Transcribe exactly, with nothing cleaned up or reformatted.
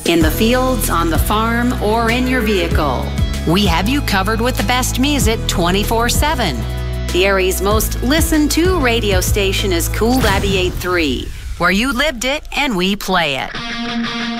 In the fields, on the farm, or in your vehicle, we have you covered with the best music twenty-four seven. The area's most listened to radio station is Cool ninety-eight point three, where you lived it and we play it.